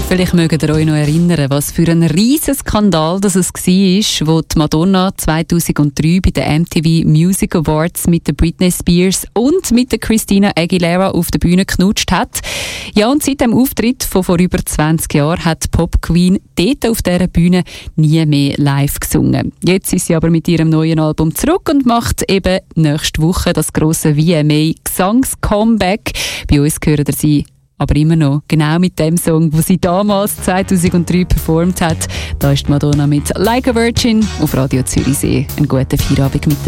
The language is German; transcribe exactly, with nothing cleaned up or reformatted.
Vielleicht mögt ihr euch noch erinnern, was für ein riesen Skandal das es war, wo die Madonna zweitausenddrei bei den M T V Music Awards mit der Britney Spears und mit der Christina Aguilera auf der Bühne knutscht hat. Ja, und seit dem Auftritt von vor über zwanzig Jahren hat die Pop Queen dort auf dieser Bühne nie mehr live gesungen. Jetzt ist sie aber mit ihrem neuen Album zurück und macht eben nächste Woche das grosse V M A Gesangs-Comeback. Bei uns hören ihr sie aber immer noch genau mit dem Song, den sie damals zweitausenddrei performt hat. Da ist Madonna mit Like a Virgin auf Radio Zürichsee. Einen guten Feierabend mit